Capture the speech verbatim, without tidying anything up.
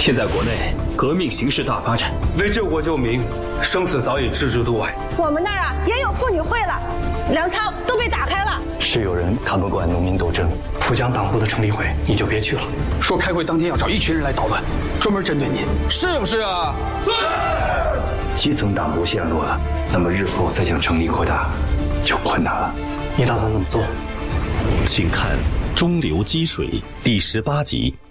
现在国内革命形势大发展，为救国救民，生死早已置之度外。 我们那儿啊也有妇女会了，粮仓都被打开了。 是有人看不惯农民斗争，浦江党部的成立会你就别去了。说开会当天要找一群人来捣乱，专门针对你，是不是啊？是。基层党部陷落了，那么日后再想成立扩大就困难了。你打算怎么做？ 请看《中流击水》第十八集。